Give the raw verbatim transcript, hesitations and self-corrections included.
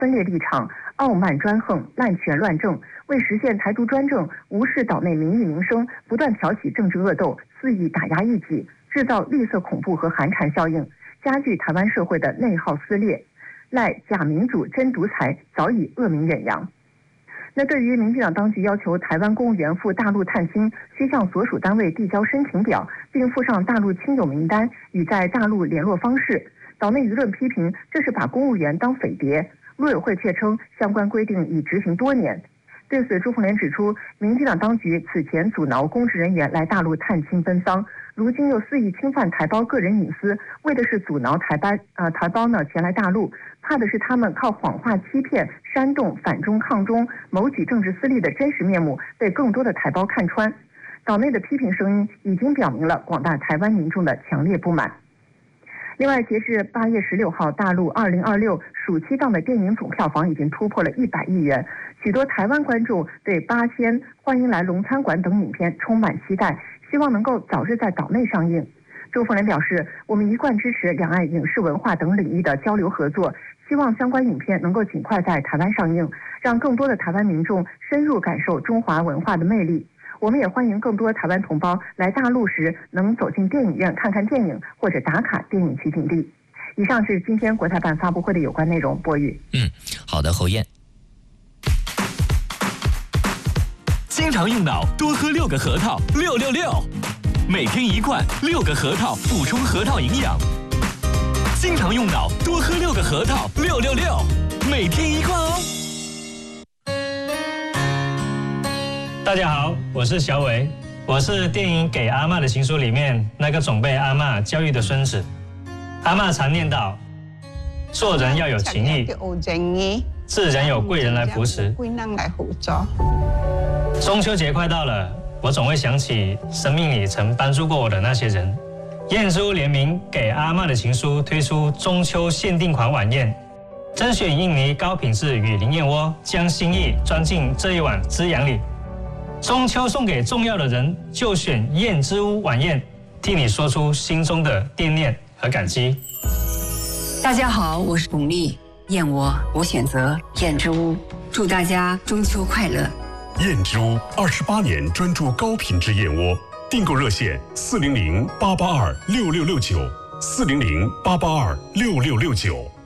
分裂立场、傲慢专横、滥权乱政，为实现台独专政，无视岛内民意民生，不断挑起政治恶斗，肆意打压异己，制造绿色恐怖和寒蝉效应，加剧台湾社会的内耗撕裂。赖假民主真独裁早已恶名远扬。那对于民进党当局要求台湾公务员赴大陆探亲，需向所属单位递交申请表，并附上大陆亲友名单与在大陆联络方式，岛内舆论批评这是把公务员当匪谍。陆委会却称相关规定已执行多年。对此，朱凤莲指出，民进党当局此前阻挠公职人员来大陆探亲奔丧，如今又肆意侵犯台胞个人隐私，为的是阻挠台胞呃台胞呢前来大陆，怕的是他们靠谎话欺骗、煽动反中抗中、谋取政治私利的真实面目被更多的台胞看穿。岛内的批评声音已经表明了广大台湾民众的强烈不满。另外，截至八月十六号，大陆二零二六暑期档的电影总票房已经突破了一百亿元，许多台湾观众对《八仙》《欢迎来龙餐馆》等影片充满期待，希望能够早日在岛内上映。周凤莲表示，我们一贯支持两岸影视文化等领域的交流合作，希望相关影片能够尽快在台湾上映，让更多的台湾民众深入感受中华文化的魅力。我们也欢迎更多台湾同胞来大陆时能走进电影院看看电影，或者打卡电影取景地。以上是今天国台办发布会的有关内容。播语。 嗯，好的，侯燕。 经常用脑，多喝六个核桃，六六六，每天一罐，六个核桃，补充核桃营养。经常用脑，多喝六个核桃，六六六，每天一罐哦。 大家好，我是小伟，我是电影《给阿嬷的情书》里面那个总被阿嬷教育的孙子。阿嬷常念叨，做人要有情义，自然有贵人来扶持。中秋节快到了，我总会想起生命里曾帮助过我的那些人。燕之屋联名《给阿嬷的情书》推出中秋限定款晚宴，甄选印尼高品质雨林燕窝，将心意装进这一碗滋养里。中秋送给重要的人，就选燕之屋晚宴，替你说出心中的惦念和感激。 大家好，我是巩俐，燕窝我选择燕之屋，祝大家中秋快乐。 燕之屋二十八年专注高品质燕窝，订购热线四零零八八二六六六九，四零零八八二六六六九。